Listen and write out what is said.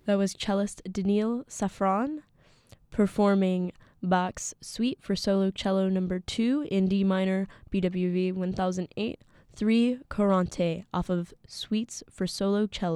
That was cellist Daniil Safran performing Bach's Suite for Solo Cello No. 2 in D minor, BWV 1008, 3 Courante off of Suites for Solo Cello.